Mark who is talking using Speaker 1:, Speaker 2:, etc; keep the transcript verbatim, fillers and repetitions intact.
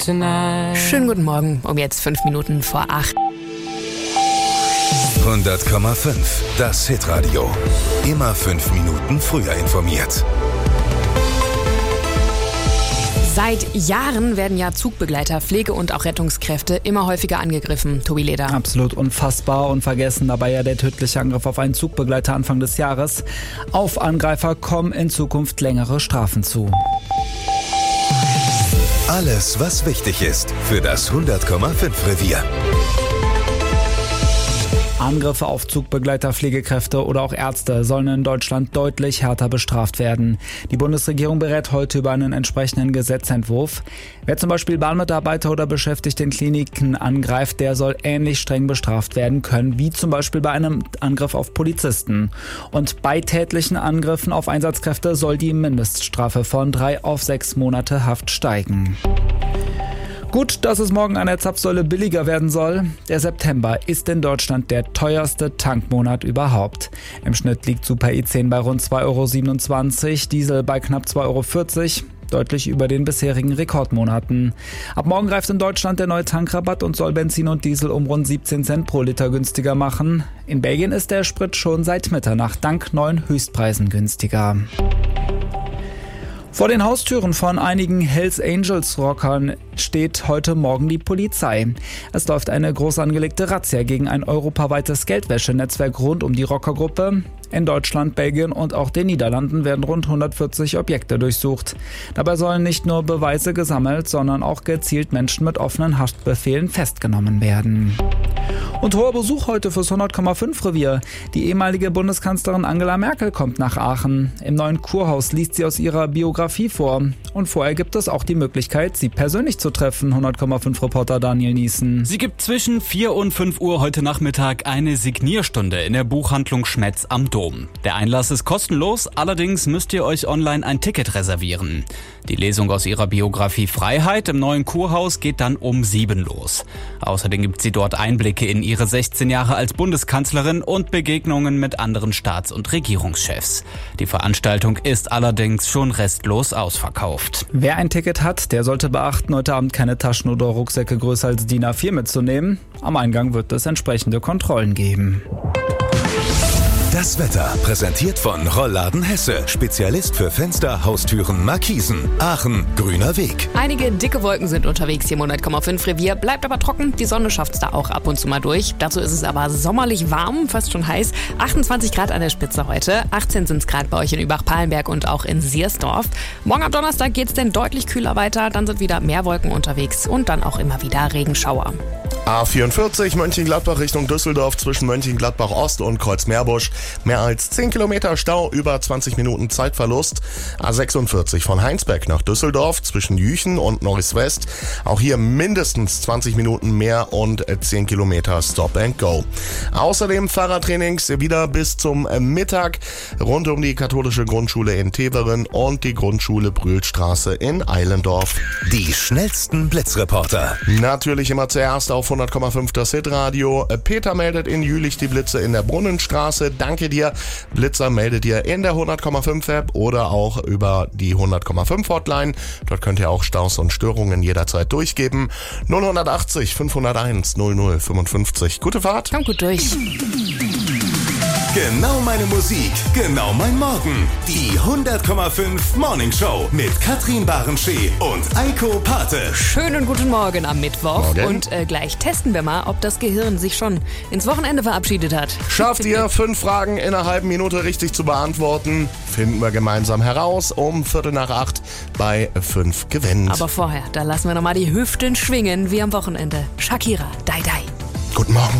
Speaker 1: tonight.
Speaker 2: Schönen guten Morgen, um jetzt fünf Minuten vor acht.
Speaker 3: hundert Komma fünf, das Hitradio. Immer fünf Minuten früher informiert.
Speaker 2: Seit Jahren werden ja Zugbegleiter, Pflege- und auch Rettungskräfte immer häufiger angegriffen. Tobi Leder.
Speaker 4: Absolut unfassbar und vergessen dabei ja der tödliche Angriff auf einen Zugbegleiter Anfang des Jahres. Auf Angreifer kommen in Zukunft längere Strafen zu.
Speaker 3: Alles, was wichtig ist für das hundert Komma fünf Revier.
Speaker 4: Angriffe auf Zugbegleiter, Pflegekräfte oder auch Ärzte sollen in Deutschland deutlich härter bestraft werden. Die Bundesregierung berät heute über einen entsprechenden Gesetzentwurf. Wer zum Beispiel Bahnmitarbeiter oder Beschäftigte in Kliniken angreift, der soll ähnlich streng bestraft werden können, wie zum Beispiel bei einem Angriff auf Polizisten. Und bei tätlichen Angriffen auf Einsatzkräfte soll die Mindeststrafe von drei auf sechs Monate Haft steigen. Gut, dass es morgen an der Zapfsäule billiger werden soll. Der September ist in Deutschland der teuerste Tankmonat überhaupt. Im Schnitt liegt Super E zehn bei rund zwei Euro siebenundzwanzig, Diesel bei knapp zwei Euro vierzig, deutlich über den bisherigen Rekordmonaten. Ab morgen greift in Deutschland der neue Tankrabatt und soll Benzin und Diesel um rund siebzehn Cent pro Liter günstiger machen. In Belgien ist der Sprit schon seit Mitternacht dank neuen Höchstpreisen günstiger. Vor den Haustüren von einigen Hells Angels Rockern steht heute Morgen die Polizei. Es läuft eine groß angelegte Razzia gegen ein europaweites Geldwäschenetzwerk rund um die Rockergruppe. In Deutschland, Belgien und auch den Niederlanden werden rund hundertvierzig Objekte durchsucht. Dabei sollen nicht nur Beweise gesammelt, sondern auch gezielt Menschen mit offenen Haftbefehlen festgenommen werden. Und hoher Besuch heute fürs hundert Komma fünf Revier. Die ehemalige Bundeskanzlerin Angela Merkel kommt nach Aachen. Im neuen Kurhaus liest sie aus ihrer Biografie vor. Und vorher gibt es auch die Möglichkeit, sie persönlich zu treffen, hundert Komma fünf Reporter Daniel Niesen.
Speaker 5: Sie gibt zwischen vier und fünf Uhr heute Nachmittag eine Signierstunde in der Buchhandlung Schmetz am Dom. Der Einlass ist kostenlos, allerdings müsst ihr euch online ein Ticket reservieren. Die Lesung aus ihrer Biografie Freiheit im neuen Kurhaus geht dann um sieben los. Außerdem gibt sie dort Einblicke in ihre sechzehn Jahre als Bundeskanzlerin und Begegnungen mit anderen Staats- und Regierungschefs. Die Veranstaltung ist allerdings schon restlos ausverkauft.
Speaker 4: Wer ein Ticket hat, der sollte beachten, heute Abend keine Taschen oder Rucksäcke größer als D I N A vier mitzunehmen. Am Eingang wird es entsprechende Kontrollen geben.
Speaker 3: Das Wetter präsentiert von Rollladen Hesse. Spezialist für Fenster, Haustüren, Markisen. Aachen, grüner Weg.
Speaker 2: Einige dicke Wolken sind unterwegs hier im hundert Komma fünf Revier. Bleibt aber trocken, die Sonne schafft es da auch ab und zu mal durch. Dazu ist es aber sommerlich warm, fast schon heiß. achtundzwanzig Grad an der Spitze heute. achtzehn sind es Grad bei euch in Übach-Palenberg und auch in Siersdorf. Morgen am Donnerstag geht es denn deutlich kühler weiter. Dann sind wieder mehr Wolken unterwegs und dann auch immer wieder Regenschauer.
Speaker 6: A vierundvierzig Mönchengladbach Richtung Düsseldorf zwischen Mönchengladbach Ost und Kreuzmeerbusch. Mehr als zehn Kilometer Stau, über zwanzig Minuten Zeitverlust. A sechsundvierzig von Heinsberg nach Düsseldorf zwischen Jüchen und Neuss West. Auch hier mindestens zwanzig Minuten mehr und zehn Kilometer Stop and Go. Außerdem Fahrradtrainings wieder bis zum Mittag rund um die katholische Grundschule in Teveren und die Grundschule Brühlstraße in Eilendorf.
Speaker 3: Die schnellsten Blitzreporter.
Speaker 6: Natürlich immer zuerst auf hundert Komma fünf das Hitradio. Peter meldet in Jülich die Blitze in der Brunnenstraße. Danke dir. Blitzer meldet ihr in der hundert Komma fünf App oder auch über die hundert Komma fünf Hotline. Dort könnt ihr auch Staus und Störungen jederzeit durchgeben. null achtzig fünfhunderteins null null fünfundfünfzig. Gute Fahrt.
Speaker 2: Kommt gut durch.
Speaker 3: Genau meine Musik, genau mein Morgen. Die hundert Komma fünf Morning Show mit Katrin Barenschee und Eiko Pate.
Speaker 2: Schönen guten Morgen am Mittwoch.
Speaker 6: Morgen.
Speaker 2: Und äh, gleich testen wir mal, ob das Gehirn sich schon ins Wochenende verabschiedet hat.
Speaker 6: Schafft ihr fünf Fragen in einer halben Minute richtig zu beantworten? Finden wir gemeinsam heraus um Viertel nach acht bei fünf gewinnt.
Speaker 2: Aber vorher, da lassen wir nochmal die Hüften schwingen wie am Wochenende. Shakira, Dai Dai.
Speaker 6: Guten Morgen.